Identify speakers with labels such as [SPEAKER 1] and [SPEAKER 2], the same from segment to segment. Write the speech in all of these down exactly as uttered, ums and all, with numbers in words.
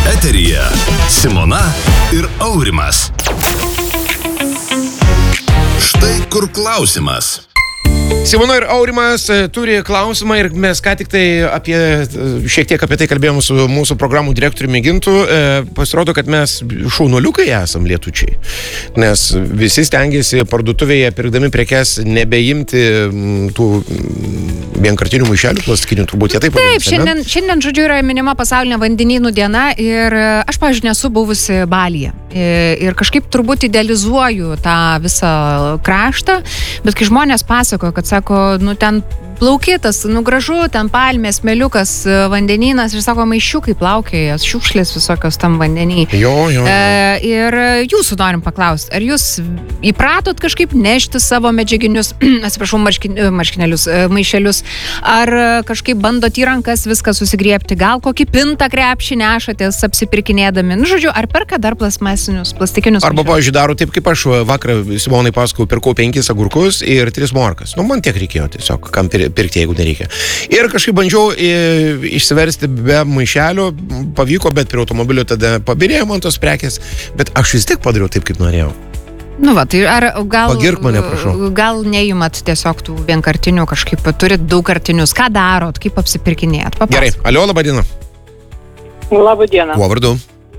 [SPEAKER 1] Eteryje Simona ir Aurimas. Štai kur klausimas.
[SPEAKER 2] Simona ir Aurimas turi klausimą ir mes ką tik tai apie, šiek tiek apie tai kalbėjome su mūsų programų direktoriumi Gintu. E, pasirodo, kad mes šaunuoliukai esam lietučiai, nes visi stengiasi parduotuvėje pirkdami prekes nebeimti tų vienkartinių maišelių plastikinių, turbūt jie taip vadinasi.
[SPEAKER 3] Taip, šiandien, šiandien, žodžiu, yra minima pasaulinė vandenynų diena ir aš, pavyzdžiui, nesu buvusi Balyje ir kažkaip turbūt idealizuoju tą visą kraštą, bet kai žmonės pasakojo, kad sako, nu ten plaukitas, nu gražu, ten palmės, smėliukas, vandenynas ir sako, maišiukai plaukioja, šiukšlės visokios tam vandenį.
[SPEAKER 2] Jo, jo, jo.
[SPEAKER 3] E, ir jūsų norim paklausti, ar jūs įpratot kažkaip nešti savo medžiaginius, atsiprašau, marškin, marškinėlius, maišelius, ar kažkaip bandot į rankas viską susigriebti, gal kokį pintą krepšį nešatės apsipirkinėdami, nu žodžiu, ar perka dar plasmasinius, plastikinius
[SPEAKER 2] Arba,
[SPEAKER 3] maišelius?
[SPEAKER 2] pavyzdžiui, daro taip, kaip aš vakar Simonai pasakau, pirkau penkis agurkus ir tris morkas. Nu, man tiek reikėjo tiesiog, kam pirkti, jeigu nereikia. Ir kažkaip bandžiau išsiversti be maišelio, pavyko, bet prie automobilio tada pabirėjau man tos prekės, bet aš vis tiek padariau taip, kaip norėjau.
[SPEAKER 3] Nu va, tai ar gal...
[SPEAKER 2] Pagirk mane, prašau.
[SPEAKER 3] Gal nejumat tiesiog tų vienkartinių kažkaip, turit daugkartinius, ką darot, kaip apsipirkinėjat? Papasakok.
[SPEAKER 2] Gerai, alio, laba diena.
[SPEAKER 4] Labą dieną.
[SPEAKER 2] Kuo vardu?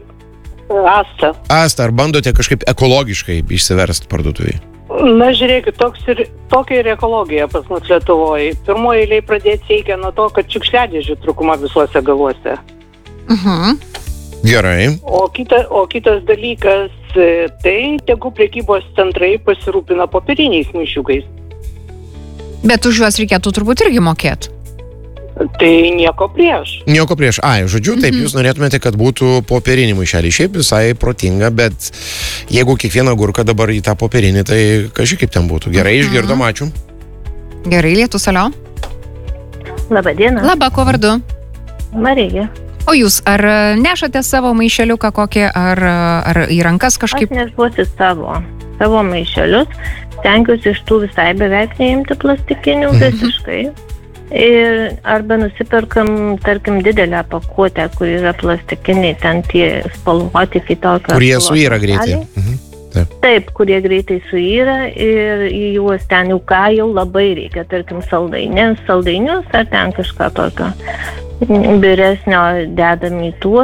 [SPEAKER 4] Asta.
[SPEAKER 2] Asta, ar bandote kažkaip ekologiškai išsiversti parduotuvėje?
[SPEAKER 4] Na, žiūrėkit, toks ir, tokia ir ekologija pas mus Lietuvoje. Pirmoji eilėje pradėti reikia nuo to, kad šiukšliadėžių trūkuma visuose galuose.
[SPEAKER 3] Mhm.
[SPEAKER 2] Gerai.
[SPEAKER 4] O, kita, o kitas dalykas, tai tegu prekybos centrai pasirūpina popieriniais maišiukais.
[SPEAKER 3] Bet už juos reikėtų turbūt irgi mokėti.
[SPEAKER 4] Tai nieko prieš.
[SPEAKER 2] Nieko prieš. Ai, žodžiu, taip, jūs norėtumėte, kad būtų popierinį maišelį. Šiaip visai protinga, bet jeigu kiekvieną agurką dabar į tą popierinį, tai kažkaip kaip ten būtų. Gerai, išgirdom, ačiū.
[SPEAKER 3] Gerai, Lietus, alio.
[SPEAKER 5] Labą dieną.
[SPEAKER 3] Labą, kuo vardu?
[SPEAKER 5] Marija.
[SPEAKER 3] O jūs, ar nešate savo maišeliuką kokį, ar, ar į rankas kažkaip?
[SPEAKER 5] Aš nešuosi savo, savo maišelius. Stengiuosi iš tų visai beveik neimti plastikinių visiškai. Ir arba nusiperkam, tarkim, didelę pakuotę, kur yra plastikiniai, ten tie spalvoti kitokio.
[SPEAKER 2] Kurie suyra greitai. Mhm. Taip.
[SPEAKER 5] Taip, kurie greitai suyra ir į juos ten jau ką jau labai reikia, tarkim, saldainės, saldainius ar ten kažką tokio vyresnio dedam į tuos